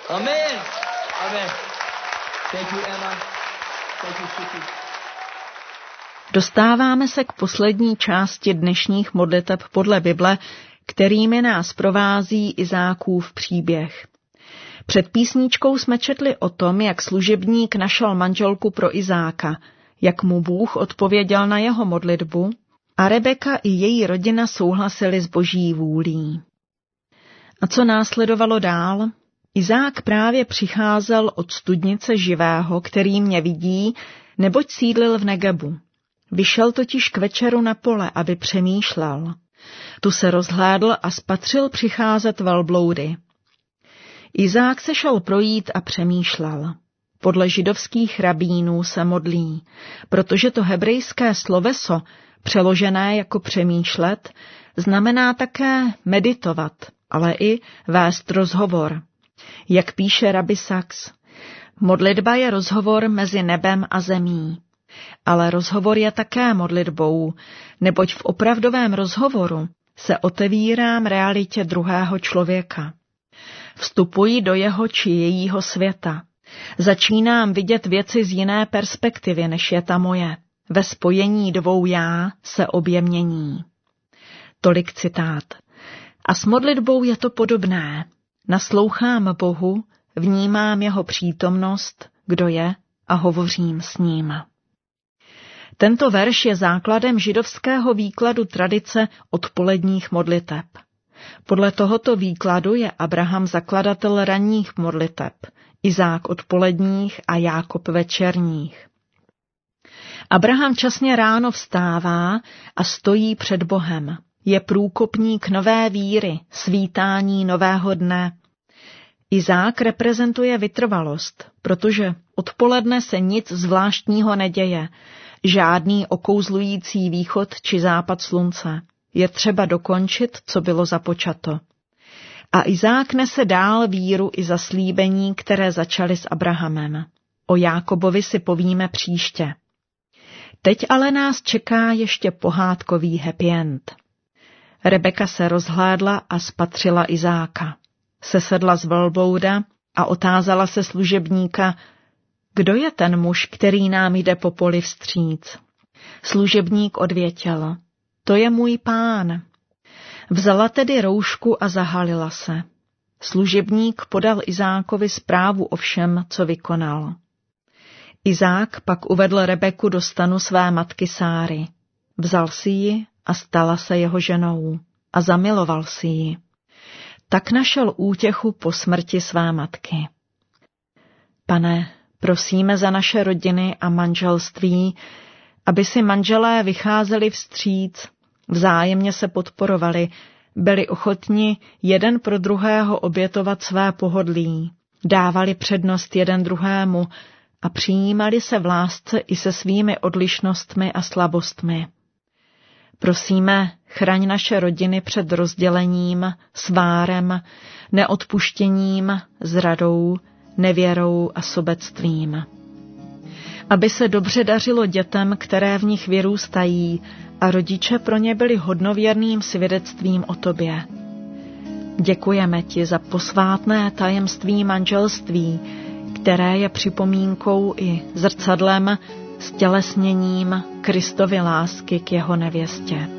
Amen. Amen. Thank you, Emma. Thank you, Suki. Dostáváme se k poslední části dnešních modliteb podle Bible, kterými nás provází Izákův příběh. Před písničkou jsme četli o tom, jak služebník našel manželku pro Izáka, jak mu Bůh odpověděl na jeho modlitbu a Rebeka i její rodina souhlasili s Boží vůlí. A co následovalo dál? Izák právě přicházel od studnice živého, který mě vidí, neboť sídlil v Negebu. Vyšel totiž k večeru na pole, aby přemýšlel. Tu se rozhlédl a spatřil přicházet velbloudy. Izák se šel projít a přemýšlel. Podle židovských rabínů se modlí, protože to hebrejské sloveso, přeložené jako přemýšlet, znamená také meditovat, ale i vést rozhovor. Jak píše Rabbi Sachs, modlitba je rozhovor mezi nebem a zemí. Ale rozhovor je také modlitbou, neboť v opravdovém rozhovoru se otevírám realitě druhého člověka. Vstupuji do jeho či jejího světa. Začínám vidět věci z jiné perspektivy, než je ta moje. Ve spojení dvou já se obě mění. Tolik citát. A s modlitbou je to podobné. Naslouchám Bohu, vnímám jeho přítomnost, kdo je, a hovořím s ním. Tento verš je základem židovského výkladu tradice odpoledních modliteb. Podle tohoto výkladu je Abraham zakladatel ranních modliteb, Izák odpoledních a Jákob večerních. Abraham časně ráno vstává a stojí před Bohem. Je průkopník nové víry, svítání nového dne. Izák reprezentuje vytrvalost, protože odpoledne se nic zvláštního neděje, žádný okouzlující východ či západ slunce. Je třeba dokončit, co bylo započato. A Izák nese dál víru i zaslíbení, které začaly s Abrahamem. O Jákobovi si povíme příště. Teď ale nás čeká ještě pohádkový happy end. Rebeka se rozhlédla a spatřila Izáka. Sesedla z velblouda a otázala se služebníka, kdo je ten muž, který nám jde po poli vstříc? Služebník odvětěl, to je můj pán. Vzala tedy roušku a zahalila se. Služebník podal Izákovi zprávu o všem, co vykonal. Izák pak uvedl Rebeku do stanu své matky Sáry. Vzal si ji a stala se jeho ženou a zamiloval si ji. Tak našel útěchu po smrti své matky. Pane, prosíme za naše rodiny a manželství, aby si manželé vycházeli vstříc, vzájemně se podporovali, byli ochotni jeden pro druhého obětovat své pohodlí, dávali přednost jeden druhému a přijímali se v lásce i se svými odlišnostmi a slabostmi. Prosíme, chraň naše rodiny před rozdělením, svárem, neodpuštěním, zradou, nevěrou a sobectvím. Aby se dobře dařilo dětem, které v nich vyrůstají, a rodiče pro ně byli hodnověrným svědectvím o tobě. Děkujeme ti za posvátné tajemství manželství, které je připomínkou i zrcadlem, stělesněním Kristovy lásky k jeho nevěstě.